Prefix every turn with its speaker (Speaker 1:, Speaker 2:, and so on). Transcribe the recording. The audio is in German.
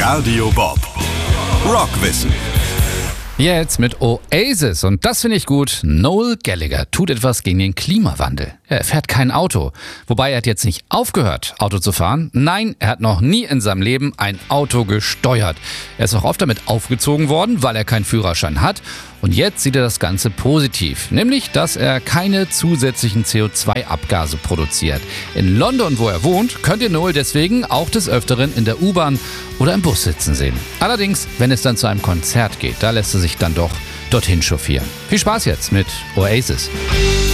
Speaker 1: Radio Bob. Rockwissen.
Speaker 2: Jetzt mit Oasis und das finde ich gut. Noel Gallagher tut etwas gegen den Klimawandel. Er fährt kein Auto. Wobei er hat jetzt nicht aufgehört, Auto zu fahren. Nein, er hat noch nie in seinem Leben ein Auto gesteuert. Er ist auch oft damit aufgezogen worden, weil er keinen Führerschein hat. Und jetzt sieht er das Ganze positiv, nämlich, dass er keine zusätzlichen CO2-Abgase produziert. In London, wo er wohnt, könnt ihr Noel deswegen auch des Öfteren in der U-Bahn oder im Bus sitzen sehen. Allerdings, wenn es dann zu einem Konzert geht, da lässt er sich dann doch dorthin chauffieren. Viel Spaß jetzt mit Oasis.